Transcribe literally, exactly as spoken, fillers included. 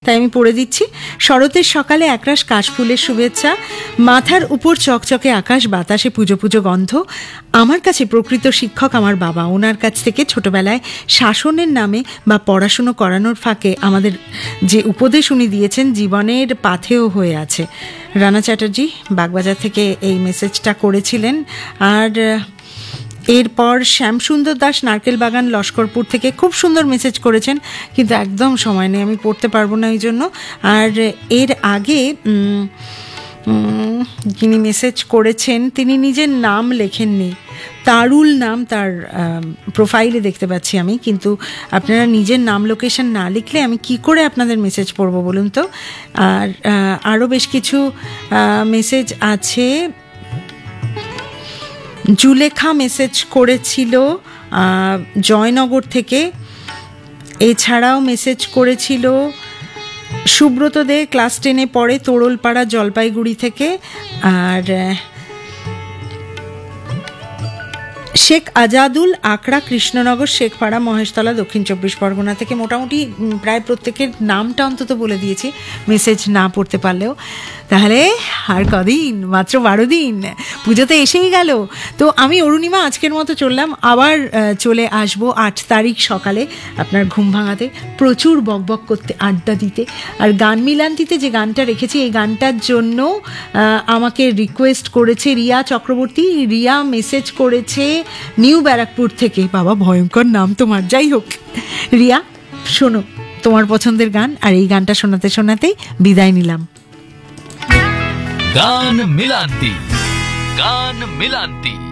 তাই আমি পড়ে দিচ্ছি। শরতের সকালে একরাশ কাশফুলের শুভেচ্ছা, মাথার উপর চকচকে আকাশ, বাতাসে পুজো পুজো গন্ধ। আমার কাছে প্রকৃত শিক্ষক আমার বাবা। ওনার কাছ থেকে ছোটবেলায় শাসনের নামে বা পড়াশুনো করানোর ফাঁকে আমাদের যে উপদেশ উনি দিয়েছেন জীবনের পাথেয় হয়ে আছে। রানা চ্যাটার্জি বাগবাজার থেকে এই মেসেজটা করেছিলেন। আর এরপর শ্যামসুন্দর দাস নারকেল বাগান লস্করপুর থেকে খুব সুন্দর মেসেজ করেছেন, কিন্তু একদম সময় নেই, আমি পড়তে পারবো না এই জন্য। আর এর আগে যিনি মেসেজ করেছেন তিনি নিজের নাম লেখেননি, তারুল নাম তার প্রোফাইলে দেখতে পাচ্ছি আমি, কিন্তু আপনারা নিজের নাম লোকেশন না লিখলে আমি কি করে আপনাদের মেসেজ পড়বো বলুন তো। আর আরও বেশ কিছু মেসেজ আছে। জুলেখা মেসেজ করেছিল জয়নগর থেকে, এছাড়াও মেসেজ করেছিল সুব্রত দে, ক্লাস টেনে পড়ে তোড়লপাড়া জলপাইগুড়ি থেকে। আর শেখ আজাদুল আকড়া কৃষ্ণনগর শেখপাড়া মহেশতলা দক্ষিণ চব্বিশ পরগনা থেকে। মোটামুটি প্রায় প্রত্যেকের নামটা অন্তত বলে দিয়েছি, মেসেজ না পড়তে পারলেও। তাহলে আর কদিন, মাত্র বারো দিন, পুজোতে এসেই গেল। তো আমি অরুণিমা আজকের মতো চললাম, আবার চলে আসবো আট তারিখ সকালে আপনার ঘুম ভাঙাতে, প্রচুর বকবক করতে, আড্ডা দিতে। আর গান মিলান্তিতে যে গানটা রেখেছি এই গানটার জন্য আমাকে রিকোয়েস্ট করেছে রিয়া চক্রবর্তী। রিয়া মেসেজ করেছে নিউ ব্যারাকপুর থেকে। বাবা ভয়ঙ্কর নাম তোমার, যাই হোক রিয়া, শোনো তোমার পছন্দের গান, আর এই গানটা শোনাতে শোনাতেই বিদায় নিলাম। গান মিলান্তি, গান মিলান্তি।